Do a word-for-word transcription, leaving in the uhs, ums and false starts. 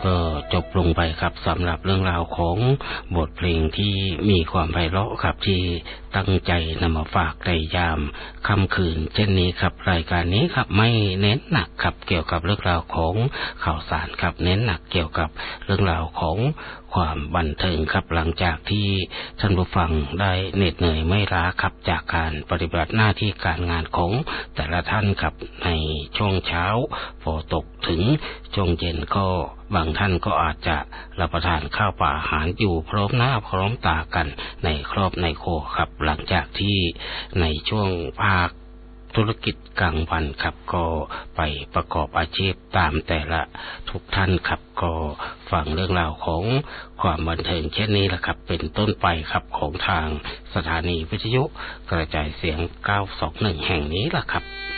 ก็จบลงไปครับสำหรับเรื่องราวของบทเพลงที่มีความไพเราะครับที่ตั้งใจนำมาฝากในยามค่ำคืนเช่นนี้ครับรายการนี้ครับไม่เน้นหนักครับเกี่ยวกับเรื่องราวของข่าวสารครับเน้นหนักเกี่ยวกับเรื่องราวของความบันเทิงครับหลังจากที่ท่านผู้ฟังได้เหน็ดเหนื่อยไม่ล้าครับจากการปฏิบัติหน้าที่การงานของแต่ละท่านครับในช่วงเช้าพอตกถึงช่วงเย็นก็บางท่านก็อาจจะรับประทานข้าวปลาอาหารอยู่พร้อมหน้าพร้อมตากันในครอบในครัวครับหลังจากที่ในช่วงภาคธุรกิจกลางวันครับก็ไปประกอบอาชีพตามแต่ละทุกท่านครับก็ฟังเรื่องราวของความบันเทิงเช่นนี้แหละครับเป็นต้นไปครับของทางสถานีวิทยุกระจายเสียงเก้าสองหนึ่งแห่งนี้แหละครับ